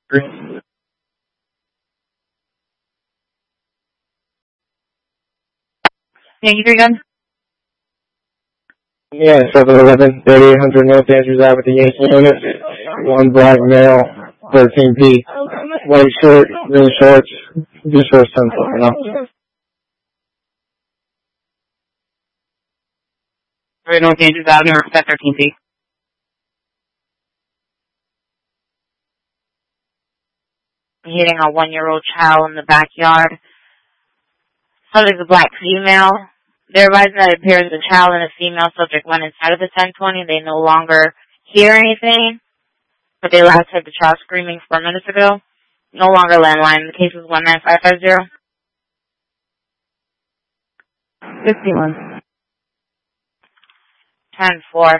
Yankee 3 gun? Yeah, 711, 3800 North Andrews Ave with the Yankee unit. One black male, 13P. White shirt, green shorts. Just for a sense of enough. Right, North Andrews Avenue, respect 13P. Hitting a 1-year-old child in the backyard. Subject is a black female. They're advising that it appears the child and a female subject went inside of the 1020. They no longer hear anything, but they last heard the child screaming 4 minutes ago. No longer landline. The case is 19550. 51. 10-4.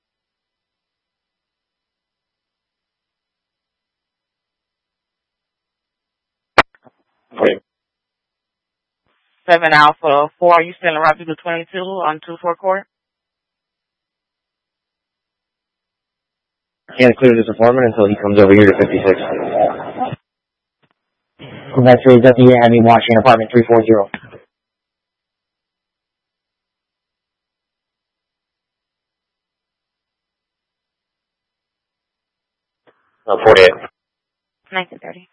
Okay. 7 Alpha 4. Are you still around to the 22 on 2-4 court? Can't clear this informant until he comes over here to 56. That's where he doesn't yet have me watching apartment 340. 48. 1930.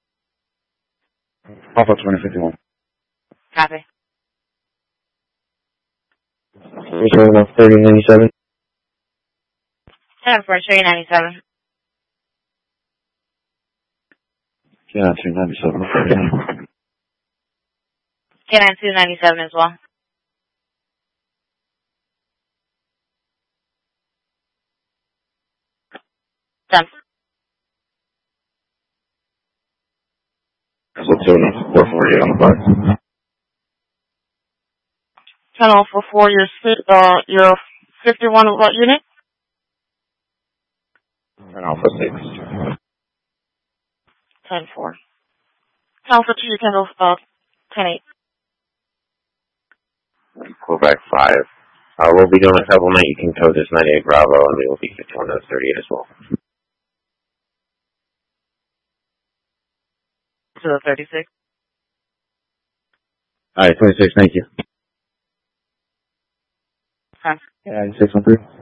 Alpha 2051. Copy. We're showing up 3097. 10-4, show you 97. Yeah, 297. K9 297 as well. Done. So 448 on the box. 10-4, you're 51 of what unit? And Alpha 6. 10-4. Alpha 2, you can go 10-8. Quebec 5. We'll be doing a supplement. You can code this 98 Bravo, and we will be 51 to 38 as well. To the 36. Alright, 26, thank you. Huh. Yeah, 613.